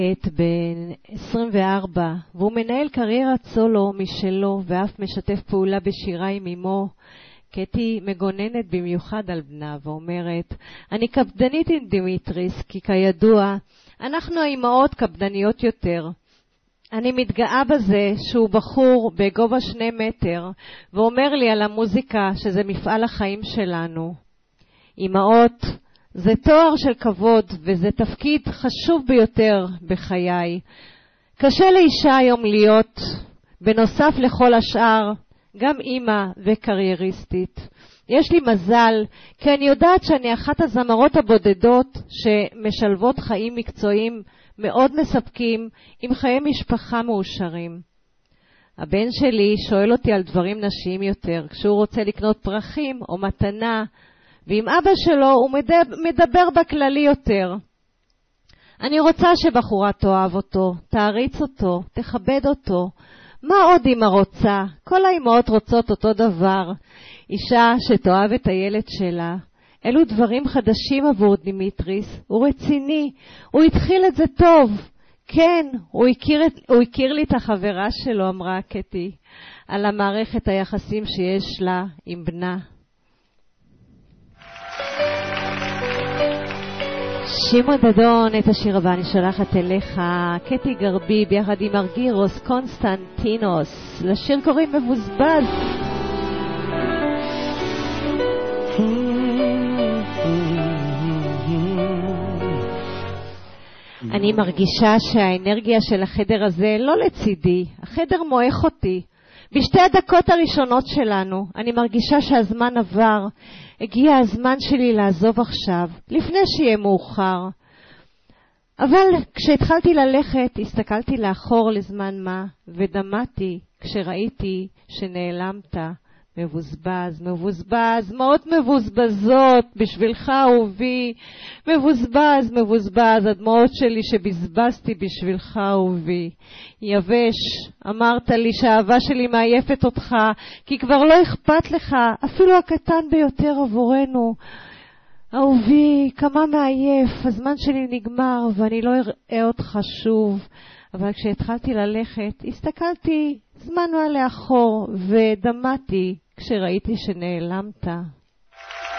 בן 24, והוא מנהל קריירת סולו משלו ואף משתף פעולה בשירה עם אמו. קטי מגוננת במיוחד על בנה ואומרת, אני קפדנית עם דמיטריס, כי כידוע, אנחנו האימהות קפדניות יותר. אני מתגאה בזה שהוא בחור בגובה 2 מטר, ואומר לי על המוזיקה שזה מפעל החיים שלנו. אימהות, זה תואר של כבוד, וזה תפקיד חשוב ביותר בחיי. קשה לאישה היום להיות, בנוסף לכל השאר, גם אימא וקרייריסטית. יש לי מזל, כי אני יודעת שאני אחת הזמרות הבודדות שמשלבות חיים מקצועיים מאוד מספקים עם חיי משפחה מאושרים. הבן שלי שואל אותי על דברים נשיים יותר, כשהוא רוצה לקנות פרחים או מתנה, ועם אבא שלו הוא מדבר בכללי יותר. אני רוצה שבחורה תאהב אותו, תעריץ אותו, תכבד אותו. מה עוד אמא רוצה? כל האמהות רוצות אותו דבר. אישה שתאהב את הילד שלה. אלו דברים חדשים עבור דמיטריס. הוא רציני, הוא התחיל את זה טוב. כן, הוא הכיר לי את החברה שלו, אמרה קטי, על המערכת היחסים שיש לה עם בנה. שמעון דדון, את השיר הבא אני שולחת אליך, קטי גרבי ביחד עם ארגירוס קונסטנטינוס, לשיר קוראים מבוזבז. אני מרגישה שהאנרגיה של החדר הזה לא לצידי, החדר מועך אותי. בשתי הדקות הראשונות שלנו אני מרגישה שהזמן עבר. הגיע הזמן שלי לעזוב עכשיו, לפני שיהיה מאוחר. אבל כשהתחלתי ללכת, הסתכלתי לאחור לזמן מה, ודמעתי כשראיתי שנעלמת. מבוזבז, מבוזבז, מאות מבוזבזות בשבילך אהובי. מבוזבז, מבוזבז, הדמעות שלי שבזבזתי בשבילך אהובי. יבש, אמרת לי שהאהבה שלי מעייפת אותך, כי כבר לא אכפת לך, אפילו הקטן ביותר עבורנו. אהובי, כמה מעייף, הזמן שלי נגמר ואני לא אראה אותך שוב. אבל כשהתחלתי ללכת, הסתכלתי זמן מה לאחור ודמעתי כשראיתי שנעלמת.